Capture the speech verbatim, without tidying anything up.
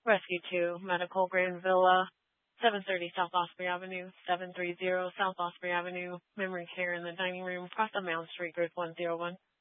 Rescue two, Medical Grand Villa, seven thirty South Osprey Avenue, seven thirty South Osprey Avenue, Memory Care in the dining room, across on Mound Street, group one zero one.